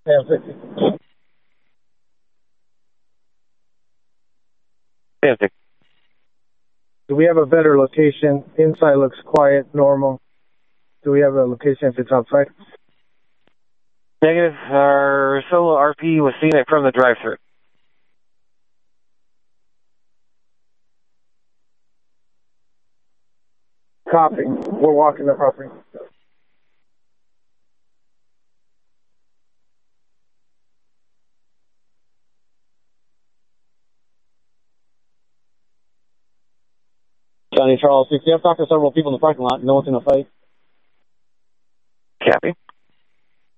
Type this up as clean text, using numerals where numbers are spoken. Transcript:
Yeah, 50. Fantastic. Do we have a better location? Inside looks quiet, normal. Do we have a location if it's outside? Negative. Our solo RP was seeing it from the drive-thru. Copy. We're walking the property. Johnny Charles 60. I've talked to several people in the parking lot. No one's in a fight. Copy.